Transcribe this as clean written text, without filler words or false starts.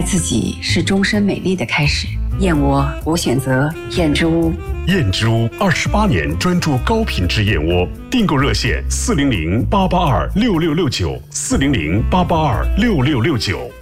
自己是终身美丽的开始。燕窝，我选择燕之屋。 燕之屋28年专注高品质燕窝，订购热线400-882-6669，400-882-6669。